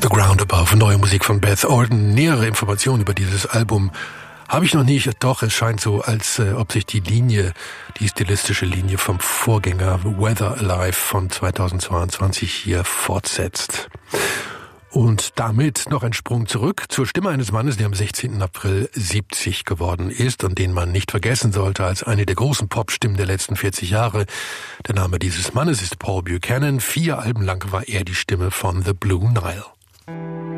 Ground Above, neue Musik von Beth Orton. Nähere Informationen über dieses Album habe ich noch nicht, doch es scheint so, als ob sich die stilistische Linie vom Vorgänger Weather Alive von 2022 hier fortsetzt. Und damit noch ein Sprung zurück zur Stimme eines Mannes, der am 16. April 70 geworden ist und den man nicht vergessen sollte als eine der großen Popstimmen der letzten 40 Jahre. Der Name dieses Mannes ist Paul Buchanan. 4 Alben lang war er die Stimme von The Blue Nile.